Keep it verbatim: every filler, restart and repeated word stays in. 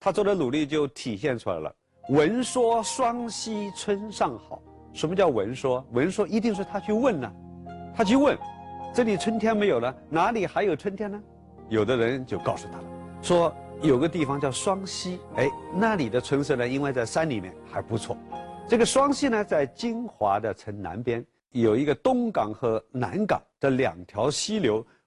他做的努力就体现出来了。闻说双溪春尚好，什么叫闻说？闻说一定是他去问呢、啊，他去问，这里春天没有了，哪里还有春天呢？有的人就告诉他了，说有个地方叫双溪，哎，那里的春色呢，因为在山里面还不错。这个双溪呢，在金华的城南边，有一个东港和南港这两条溪流